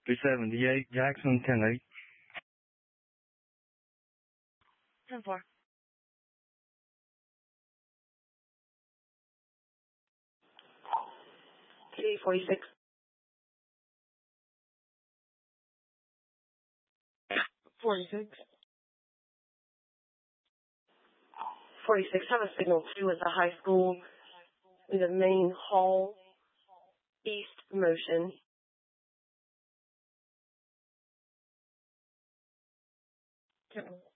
378 Jackson 10-8. 10-4. T46. 46. 46, have a signal 2 at the high school in the main hall, east motion. Can't